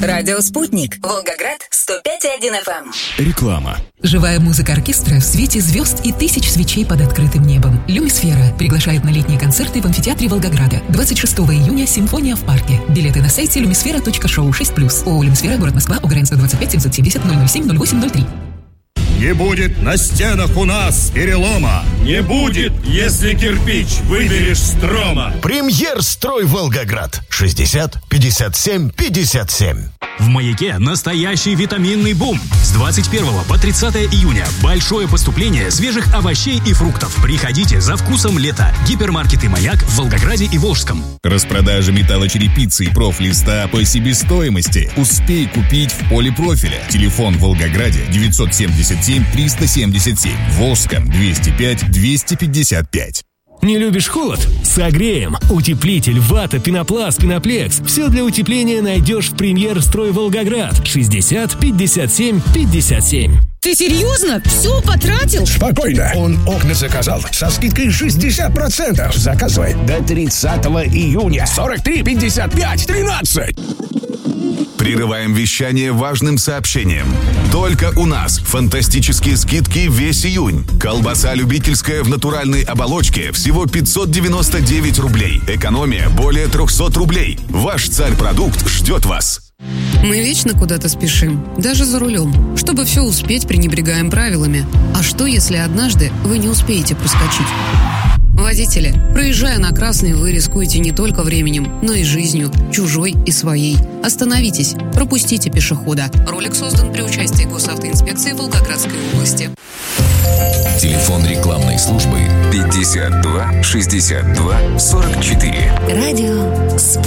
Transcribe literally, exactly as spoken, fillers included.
Радио «Спутник». Волгоград, сто пять и один эф эм. Реклама. Живая музыка оркестра в свете звезд и тысяч свечей под открытым небом. «Люмисфера» приглашает на летние концерты в амфитеатре Волгограда. двадцать шестого июня «Симфония в парке». Билеты на сайте люмисфера точка шоу шесть плюс. ООО «Люмисфера», город Москва, ОГРН-сто двадцать пять семьсот семьдесят ноль ноль семь ноль восемь ноль три. Не будет на стенах у нас перелома. Не будет, если кирпич выберешь Строма. Премьер-строй Волгоград. шестьдесят пятьдесят семь пятьдесят семь. В «Маяке» настоящий витаминный бум. С двадцать первого по тридцатое июня большое поступление свежих овощей и фруктов. Приходите за вкусом лета. Гипермаркеты «Маяк» в Волгограде и Волжском. Распродажа металлочерепицы и профлиста по себестоимости. Успей купить в полипрофиле. Телефон в Волгограде девятьсот семьдесят семь триста семьдесят семь. В Волжском двести пять двести пятьдесят пять. Не любишь холод? Согреем. Утеплитель, вата, пенопласт, пеноплекс. Все для утепления найдешь в «Премьер-строй Волгоград». шестьдесят пятьдесят семь пятьдесят семь. Ты серьезно? Все потратил? Спокойно. Он окна заказал со скидкой шестьдесят процентов. Заказывай до тридцатого июня. сорок три пятьдесят пять тринадцать. Прерываем вещание важным сообщением. Только у нас фантастические скидки весь июнь. Колбаса любительская в натуральной оболочке всего пятьсот девяносто девять рублей. Экономия более триста рублей. Ваш царь-продукт ждет вас. Мы вечно куда-то спешим, даже за рулем. Чтобы все успеть, пренебрегаем правилами. А что, если однажды вы не успеете проскочить? Водители, проезжая на красный, вы рискуете не только временем, но и жизнью, чужой и своей. Остановитесь, пропустите пешехода. Ролик создан при участии Госавтоинспекции Волгоградской области. Телефон рекламной службы пятьдесят два шестьдесят два сорок четыре. Радио «Спутник».